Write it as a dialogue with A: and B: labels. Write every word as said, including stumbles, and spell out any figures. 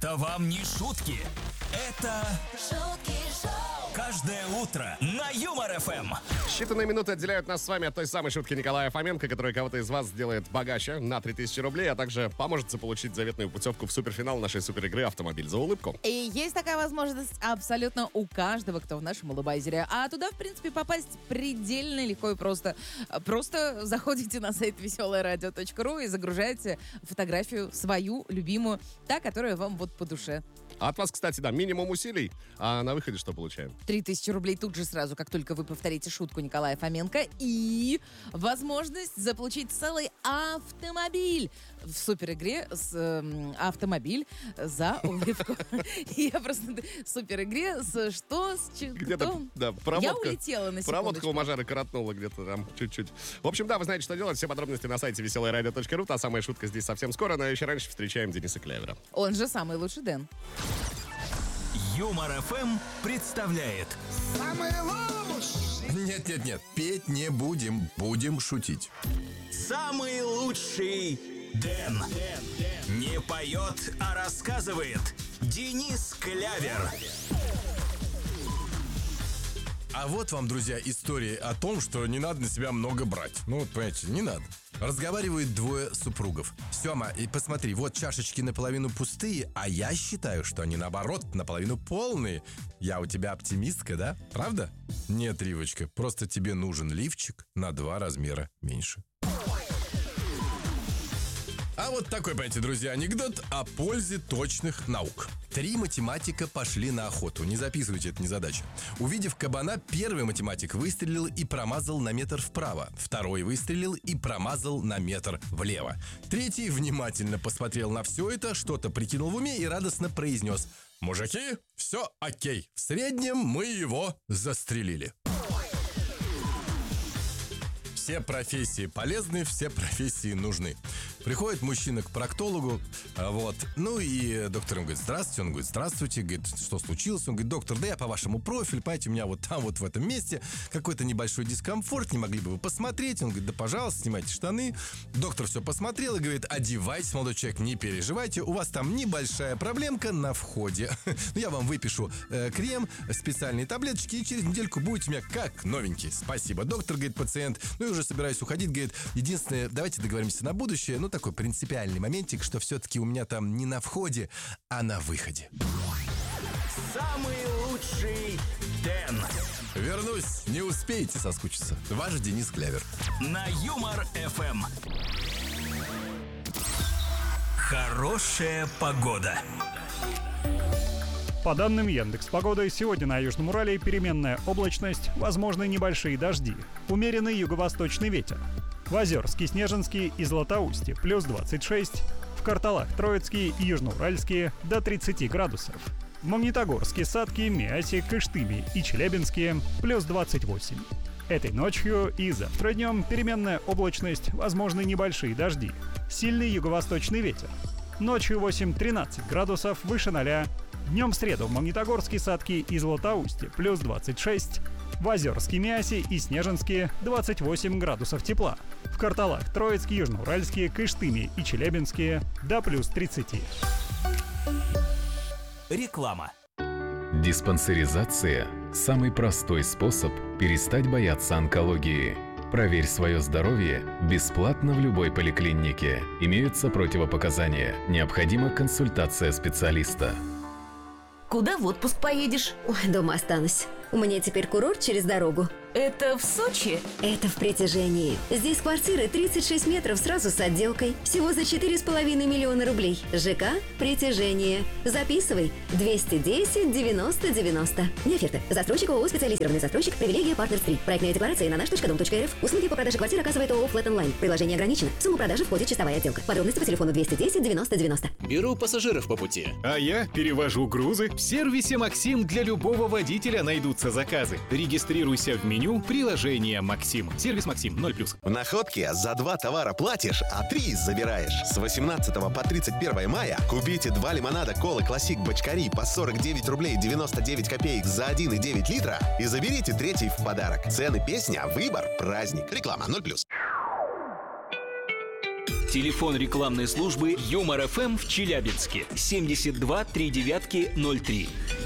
A: Это вам не шутки. Это
B: шутки шоу.
A: Каждое утро на Юмор-ФМ.
C: Считанные минуты отделяют нас с вами от той самой шутки Николая Фоменко, которая кого-то из вас сделает богаче на три тысячи рублей, а также поможет заполучить заветную путевку в суперфинал нашей суперигры «Автомобиль за улыбку».
D: И есть такая возможность абсолютно у каждого, кто в нашем улыбайзере. А туда, в принципе, попасть предельно легко и просто. Просто заходите на сайт веселое радио точка ру и загружаете фотографию свою, любимую, та, которая вам вот по душе.
C: А от вас, кстати, да, минимум усилий, а на выходе что получаем?
D: Три тысячи рублей тут же сразу, как только вы повторите шутку Николая Фоменко. И возможность заполучить целый автомобиль в суперигре с э, автомобиль за улыбку. Я просто в суперигре с что? С чем?
C: Где-то, да, проводка.
D: Я улетела на секундочку.
C: Проводка у Мажары коротнула где-то там чуть-чуть. В общем, да, вы знаете, что делать. Все подробности на сайте веселое радио точка ру. Та самая шутка здесь совсем скоро, но еще раньше встречаем Дениса Клявера.
D: Он же самый лучший Дэн.
A: Юмор-ФМ представляет.
B: Самый лучший.
E: Нет-нет-нет, петь не будем, будем шутить.
A: Самый лучший Дэн. Не поет, а рассказывает Денис Клявер.
E: А вот вам, друзья, история о том, что не надо на себя много брать. Ну, вот, понимаете, не надо. Разговаривают двое супругов. Сема, и посмотри, вот чашечки наполовину пустые, а я считаю, что они, наоборот, наполовину полные. Я у тебя оптимистка, да? Правда? Нет, Ривочка, просто тебе нужен лифчик на два размера меньше. А вот такой, понимаете, друзья, анекдот о пользе точных наук. Три математика пошли на охоту. Не записывайте, это не задача. Увидев кабана, первый математик выстрелил и промазал на метр вправо. Второй выстрелил и промазал на метр влево. Третий внимательно посмотрел на все это, что-то прикинул в уме и радостно произнес: «Мужики, все окей. В среднем мы его застрелили». Все профессии полезны, все профессии нужны. Приходит мужчина к проктологу, вот, ну и доктор ему говорит: здравствуйте, он говорит: здравствуйте, говорит, что случилось? Он говорит: доктор, да я по вашему профилю, понимаете, у меня вот там вот в этом месте какой-то небольшой дискомфорт, не могли бы вы посмотреть? Он говорит: да пожалуйста, снимайте штаны. Доктор все посмотрел и говорит: одевайтесь, молодой человек, не переживайте, у вас там небольшая проблемка на входе. Я вам выпишу э, крем, специальные таблеточки, и через недельку будете у меня как новенький. Спасибо, доктор, говорит пациент. Ну и уже собираюсь уходить, говорит: единственное, давайте договоримся на будущее, ну такой принципиальный моментик, что все-таки у меня там не на входе, а на выходе.
A: Самый лучший Дэн.
E: Вернусь, не успеете соскучиться. Ваш Денис Клявер.
A: На Юмор-ФМ. Хорошая погода.
F: По данным Яндекс.Погоды, сегодня на Южном Урале переменная облачность, возможны небольшие дожди, умеренный юго-восточный ветер. В Озерске, Снежинске и Златоусте плюс двадцать шесть, в Карталах, Троицкие и Южноуральские до тридцати градусов. В Магнитогорске, Сатке, Миасе, Кыштыме и Челябинске плюс двадцать восемь. Этой ночью и завтра днем переменная облачность, возможны небольшие дожди, сильный юго-восточный ветер. Ночью восемь-тринадцать градусов выше ноля. Днем в среду в Магнитогорске, Сатке и Златоусте плюс двадцать шесть, в Озерске, Миасе и Снежинске двадцать восемь градусов тепла, в Карталах, Троицке, Южноуральске, Кыштыме и Челябинске до плюс тридцати.
A: Реклама.
G: Диспансеризация – самый простой способ перестать бояться онкологии. Проверь свое здоровье бесплатно в любой поликлинике. Имеются противопоказания. Необходима консультация специалиста.
H: Куда в отпуск поедешь?
I: Ой, дома останусь. У меня теперь курорт через дорогу.
H: Это в Сочи?
I: Это в Притяжении. Здесь квартиры тридцать шесть метров сразу с отделкой. Всего за четыре с половиной миллиона рублей. ЖК «Притяжение». Записывай. двести десять девяносто девяносто. Не оферта. Застройщик ООО «Специализированный застройщик». Привилегия «Партнерс три». Проектная декларация на наш точка дом точка эр эф. Услуги по продаже квартир оказывает ООО «Флэт Онлайн». Приложение ограничено. В сумму продажи входит чистовая отделка. Подробности по телефону двести десять девяносто девяносто.
J: Беру пассажиров по пути.
K: А я перевожу грузы. В сервисе «Максим» для любого водителя найдутся заказы. Регистрируйся в меню приложения «Максим». Сервис «Максим» ноль плюс.
L: В находке за два товара платишь, а три забираешь. С восемнадцатого по тридцать первое мая купите два лимонада колы «Классик» Бочкари по сорок девять рублей девяносто девять копеек за один и девять литра и заберите третий в подарок. Цены, песня, выбор, праздник. Реклама ноль плюс.
J: Телефон рекламной службы Юмор ФМ в Челябинске семьдесят два три девятки ноль три.